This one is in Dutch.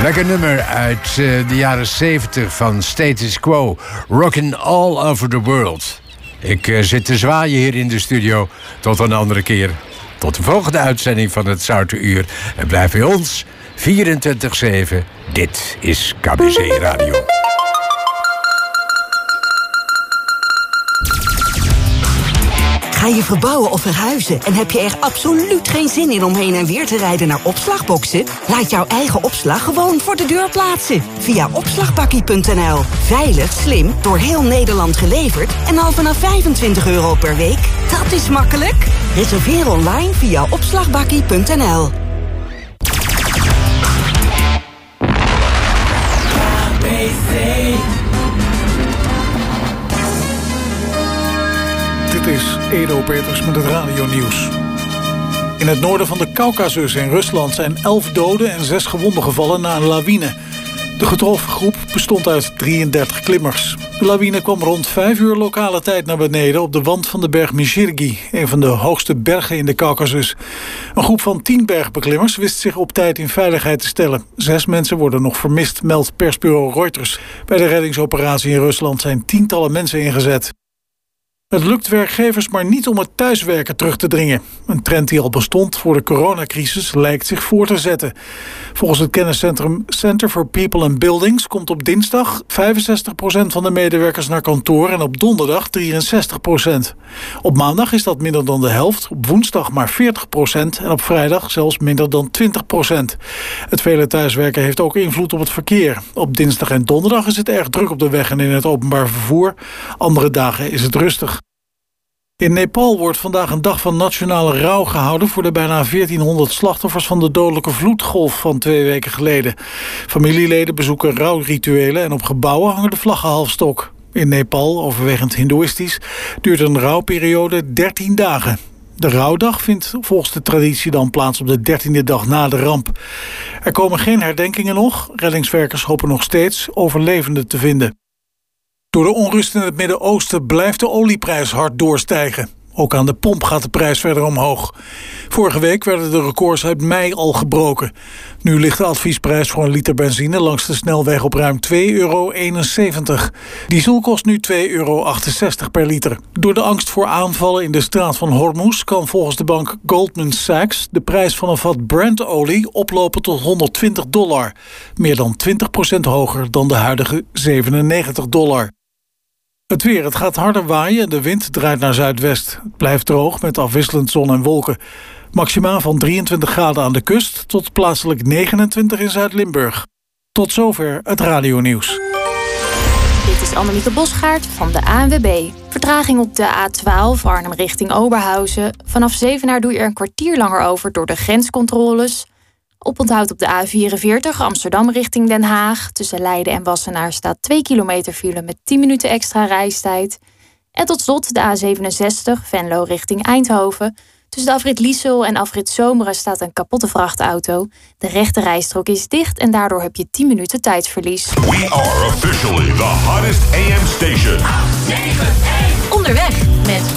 Lekker nummer uit de jaren 70 van Status Quo. Rockin' all over the world. Ik zit te zwaaien hier in de studio. Tot een andere keer. Tot de volgende uitzending van het Zoute Uur. En blijf bij ons 24/7. Dit is KBC Radio. Ga je verbouwen of verhuizen en heb je er absoluut geen zin in om heen en weer te rijden naar opslagboxen? Laat jouw eigen opslag gewoon voor de deur plaatsen. Via opslagbakkie.nl. Veilig, slim, door heel Nederland geleverd en al vanaf €25 per week. Dat is makkelijk. Reserveer online via opslagbakkie.nl. Dit is Edo Peters met het radionieuws. In het noorden van de Kaukasus in Rusland zijn 11 doden en 6 gewonden gevallen na een lawine. De getroffen groep bestond uit 33 klimmers. De lawine kwam rond 5 uur lokale tijd naar beneden op de wand van de berg Mizhirgi, een van de hoogste bergen in de Kaukasus. Een groep van 10 bergbeklimmers wist zich op tijd in veiligheid te stellen. 6 mensen worden nog vermist, meldt persbureau Reuters. Bij de reddingsoperatie in Rusland zijn tientallen mensen ingezet. Het lukt werkgevers maar niet om het thuiswerken terug te dringen. Een trend die al bestond voor de coronacrisis lijkt zich voor te zetten. Volgens het kenniscentrum Center for People and Buildings komt op dinsdag 65% van de medewerkers naar kantoor en op donderdag 63%. Op maandag is dat minder dan de helft, op woensdag maar 40% en op vrijdag zelfs minder dan 20%. Het vele thuiswerken heeft ook invloed op het verkeer. Op dinsdag en donderdag is het erg druk op de weg en in het openbaar vervoer. Andere dagen is het rustig. In Nepal wordt vandaag een dag van nationale rouw gehouden voor de bijna 1400 slachtoffers van de dodelijke vloedgolf van 2 weken geleden. Familieleden bezoeken rouwrituelen en op gebouwen hangen de vlaggen halfstok. In Nepal, overwegend hindoeïstisch, duurt een rouwperiode 13 dagen. De rouwdag vindt volgens de traditie dan plaats op de 13e dag na de ramp. Er komen geen herdenkingen nog. Reddingswerkers hopen nog steeds overlevenden te vinden. Door de onrust in het Midden-Oosten blijft de olieprijs hard doorstijgen. Ook aan de pomp gaat de prijs verder omhoog. Vorige week werden de records uit mei al gebroken. Nu ligt de adviesprijs voor een liter benzine langs de snelweg op ruim €2,71. Diesel kost nu €2,68 per liter. Door de angst voor aanvallen in de straat van Hormuz kan volgens de bank Goldman Sachs de prijs van een vat Brent-olie oplopen tot $120. Meer dan 20% hoger dan de huidige $97. Het weer, het gaat harder waaien en de wind draait naar zuidwest. Het blijft droog met afwisselend zon en wolken. Maximaal van 23 graden aan de kust tot plaatselijk 29 in Zuid-Limburg. Tot zover het radionieuws. Dit is Annemieke Bosgaard van de ANWB. Vertraging op de A12 Arnhem richting Oberhausen. Vanaf Zevenaar doe je er een kwartier langer over door de grenscontroles. Oponthoud op de A44 Amsterdam richting Den Haag. Tussen Leiden en Wassenaar staat 2 kilometer file met 10 minuten extra reistijd. En tot slot de A67 Venlo richting Eindhoven. Tussen de afrit Liesel en afrit Zomeren staat een kapotte vrachtauto. De rechte rijstrook is dicht en daardoor heb je 10 minuten tijdsverlies. We are officially the hottest AM station. Onderweg met